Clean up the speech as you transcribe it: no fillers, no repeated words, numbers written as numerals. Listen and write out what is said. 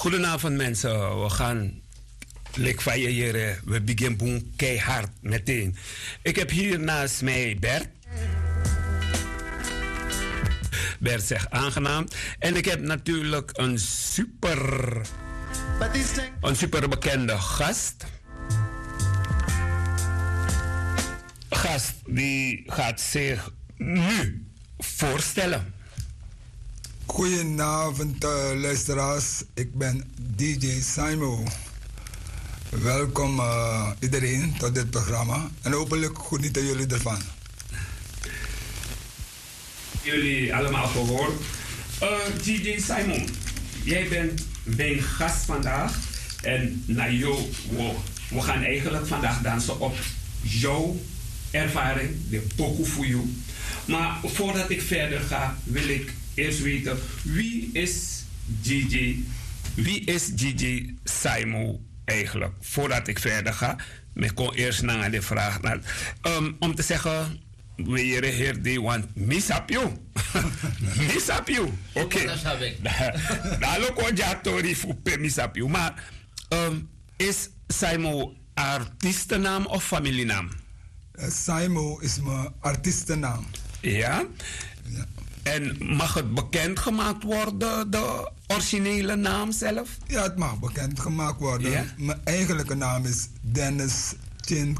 Goedenavond mensen, we gaan lekvajeren. We beginnen keihard meteen. Ik heb hier naast mij Bert. Bert zegt aangenaam. En ik heb natuurlijk een super bekende gast. Gast die gaat zich nu voorstellen. Goedenavond luisteraars, ik ben DJ Simon. Welkom iedereen tot dit programma en hopelijk genieten jullie ervan. Jullie allemaal gehoord. DJ Simon, jij bent mijn gast vandaag en naar jou, we gaan eigenlijk vandaag dansen op jouw ervaring, de pokoe voor jou. Maar voordat ik verder ga, wil ik eerst weten, wie is DJ Simon eigenlijk? Voordat ik verder ga, ik kom eerst naar de vraag. Om te zeggen, we hier die want misapio. Misapio. Oké. Daar loop je tori voor misapio. Maar is Simon artiestennaam of familienaam? Simon is mijn artiestennaam. Ja? Ja. En mag het bekendgemaakt worden, de originele naam zelf? Ja, het mag bekendgemaakt worden. Ja? Mijn eigenlijke naam is Dennis Chin